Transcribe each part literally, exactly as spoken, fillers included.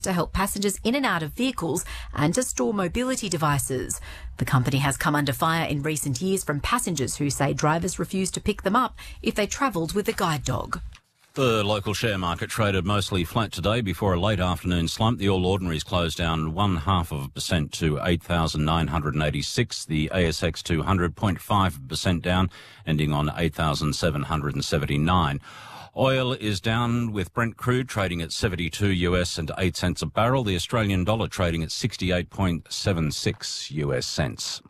to help passengers in and out of vehicles and to store mobility devices. The company has come under fire in recent years from passengers who say drivers refused to pick them up if they travelled with a guide dog. The local share market traded mostly flat today before a late afternoon slump. The All Ordinaries closed down one half of a percent to eight thousand nine hundred eighty-six. The A S X two hundred, zero point five percent down, ending on eight thousand seven hundred seventy-nine. Oil is down with Brent crude trading at seventy-two US and eight cents a barrel. The Australian dollar trading at sixty-eight point seven six US cents.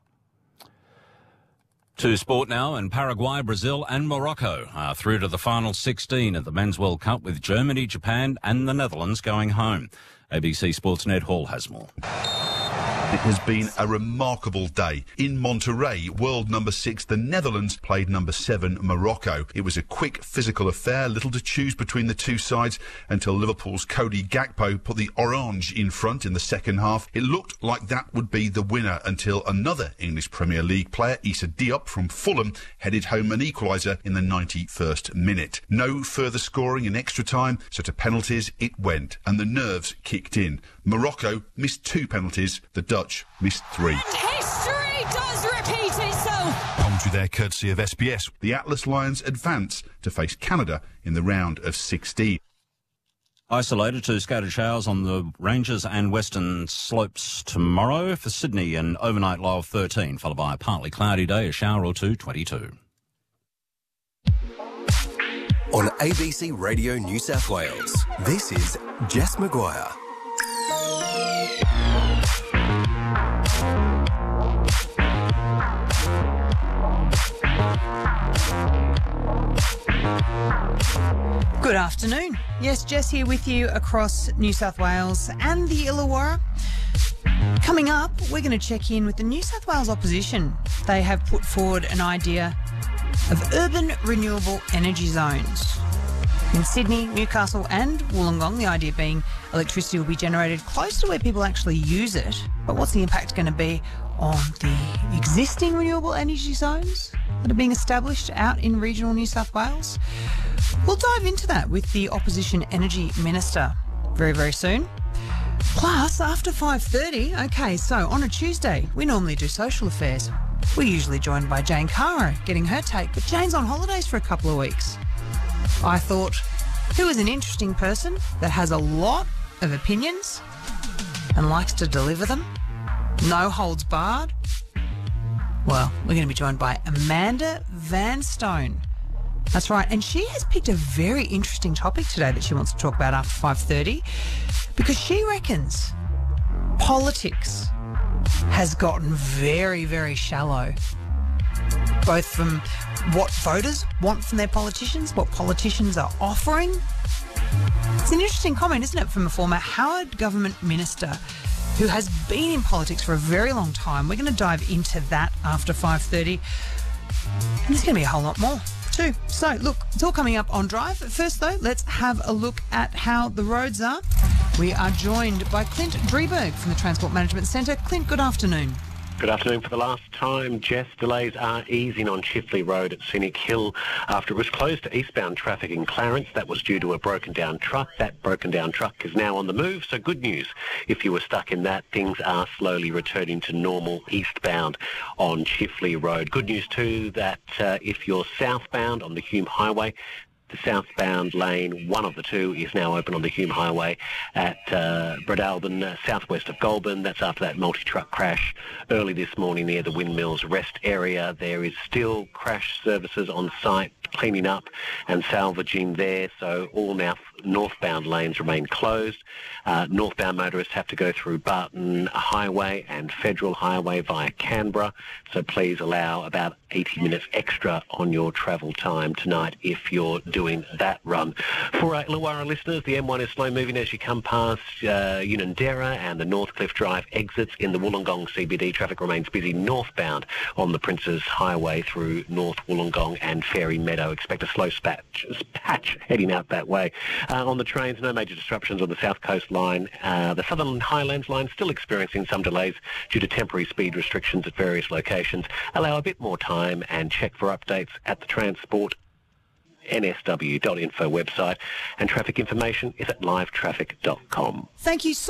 To sport now, and Paraguay, Brazil and Morocco are through to the final sixteen at the Men's World Cup, with Germany, Japan and the Netherlands going home. A B C Sportsnet Hall has more. It has been a remarkable day. In Monterrey, world number six, the Netherlands, played number seven, Morocco. It was a quick, physical affair, little to choose between the two sides until Liverpool's Cody Gakpo put the orange in front in the second half. It looked like that would be the winner until another English Premier League player, Issa Diop from Fulham, headed home an equaliser in the ninety-first minute. No further scoring in extra time, so to penalties it went, and the nerves kicked in. Morocco missed two penalties, the Dutch missed three. And history does repeat itself. Commentary there courtesy of S B S. The Atlas Lions advance to face Canada in the round of sixteen. Isolated to scattered showers on the ranges and western slopes tomorrow. For Sydney, an overnight low of thirteen, followed by a partly cloudy day, a shower or two, twenty-two. On A B C Radio New South Wales, this is Jess Maguire. Good afternoon. Yes, Jess here with you across New South Wales and the Illawarra. Coming up, we're going to check in with the New South Wales opposition. They have put forward an idea of urban renewable energy zones. In Sydney, Newcastle and Wollongong, the idea being electricity will be generated close to where people actually use it. But what's the impact going to be on the existing renewable energy zones that are being established out in regional New South Wales? We'll dive into that with the Opposition Energy Minister very, very soon. Plus, after five thirty, okay, so on a Tuesday, we normally do social affairs. We're usually joined by Jane Caro getting her take, but Jane's on holidays for a couple of weeks. I thought, who is an interesting person that has a lot of opinions and likes to deliver them? No holds barred. Well, we're going to be joined by Amanda Vanstone. That's right, and she has picked a very interesting topic today that she wants to talk about after five thirty, because she reckons politics has gotten very, very shallow, both from what voters want from their politicians, what politicians are offering. It's an interesting comment, isn't it, from a former Howard government minister who has been in politics for a very long time. We're going to dive into that after five thirty, and there's going to be a whole lot more too. So, look, it's all coming up on Drive. First, though, let's have a look at how the roads are. We are joined by Clint Drieberg from the Transport Management Centre. Clint, good afternoon. Good afternoon. For the last time, Jess, delays are easing on Chifley Road at Scenic Hill after it was closed to eastbound traffic in Clarence. That was due to a broken down truck. That broken down truck is now on the move, so good news. If you were stuck in that, things are slowly returning to normal eastbound on Chifley Road. Good news too that uh, if you're southbound on the Hume Highway, the southbound lane, one of the two, is now open on the Hume Highway at uh, Breadalbin, uh, southwest of Goulburn. That's after that multi-truck crash early this morning near the Windmills Rest area. There is still crash services on site, cleaning up and salvaging there, so all now northbound lanes remain closed. Uh, northbound motorists have to go through Barton Highway and Federal Highway via Canberra, so please allow about eighty minutes extra on your travel time tonight if you're doing that run. For our Illawarra listeners, the M one is slow moving as you come past uh, Unanderra and the Northcliffe Drive exits. In the Wollongong C B D, traffic remains busy northbound on the Princes Highway through North Wollongong and Fairy Meadow. Expect a slow patch, patch heading out that way. Uh, on the trains, no major disruptions on the South Coast line. Uh, the Southern Highlands line still experiencing some delays due to temporary speed restrictions at various locations. Allow a bit more time and check for updates at the Transport n s w dot info website, and traffic information is at live traffic dot com. Thank you so